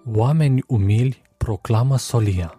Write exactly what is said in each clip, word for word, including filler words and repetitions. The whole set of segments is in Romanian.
Oameni umili proclamă solia.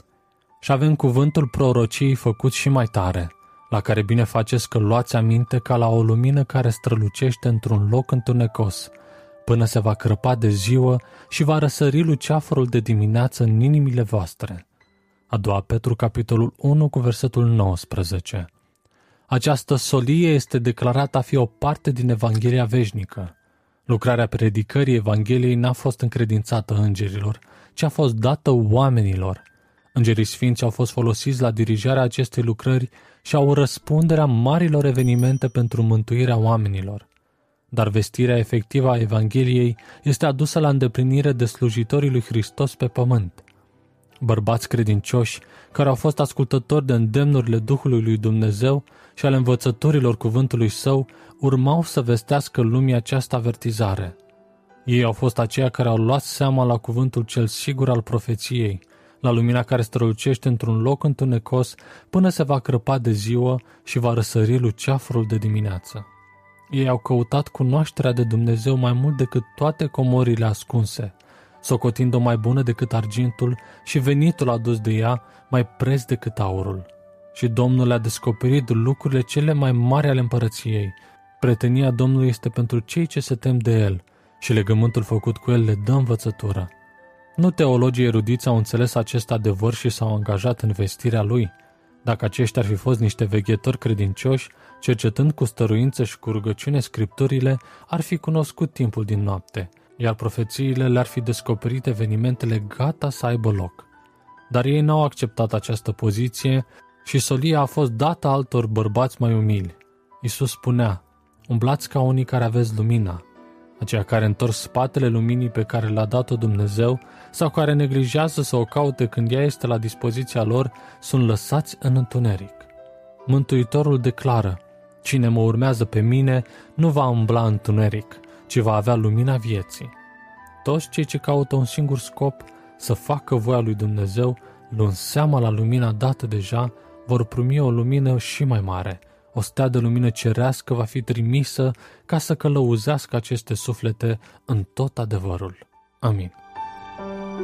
Și avem cuvântul prorociei făcut și mai tare, la care bine faceți că luați aminte ca la o lumină care strălucește într-un loc întunecos, până se va crăpa de ziua și va răsări luceafărul de dimineață în inimile voastre. A doua Petru, capitolul unu, cu versetul nouăsprezece. Această solie este declarată a fi o parte din Evanghelia veșnică. Lucrarea predicării Evangheliei n-a fost încredințată îngerilor, ci a fost dată oamenilor. Îngerii sfinți au fost folosiți la dirijarea acestei lucrări și au răspunderea marilor evenimente pentru mântuirea oamenilor. Dar vestirea efectivă a Evangheliei este adusă la îndeplinire de slujitorii lui Hristos pe pământ. Bărbați credincioși, care au fost ascultători de îndemnurile Duhului lui Dumnezeu și ale învățăturilor cuvântului Său, urmau să vestească lumii această avertizare. Ei au fost aceia care au luat seama la cuvântul cel sigur al profeției, la lumina care strălucește într-un loc întunecos până se va crăpa de ziua și va răsări luceafărul de dimineață. Ei au căutat cunoașterea de Dumnezeu mai mult decât toate comorile ascunse, socotind-o mai bună decât argintul și venitul adus de ea mai preț decât aurul. Și Domnul le-a descoperit lucrurile cele mai mari ale împărăției. Prietenia Domnului este pentru cei ce se tem de El și legământul făcut cu El le dă învățătură. Nu teologii erudiți au înțeles acest adevăr și s-au angajat în vestirea lui. Dacă aceștia ar fi fost niște veghetori credincioși, cercetând cu stăruință și cu rugăciune scripturile, ar fi cunoscut timpul din noapte, iar profețiile le-ar fi descoperit evenimentele gata să aibă loc. Dar ei n-au acceptat această poziție și solia a fost dată altor bărbați mai umili. Iisus spunea: umblați ca unii care aveți lumina. Aceia care întorc spatele luminii pe care le-a dat-o Dumnezeu sau care neglijează să o caute când ea este la dispoziția lor, sunt lăsați în întuneric. Mântuitorul declară: cine mă urmează pe mine nu va umbla în întuneric, ci va avea lumina vieții. Toți cei ce caută un singur scop, să facă voia lui Dumnezeu, luând seama la lumina dată deja, vor primi o lumină și mai mare. O stea de lumină cerească va fi trimisă ca să călăuzească aceste suflete în tot adevărul. Amin.